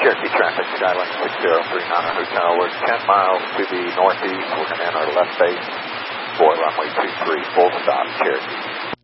Cherokee traffic, Skyline 6039 on Hotel. We're 10 miles to the northeast. We're going to enter our left base for runway 23, full stop, Cherokee.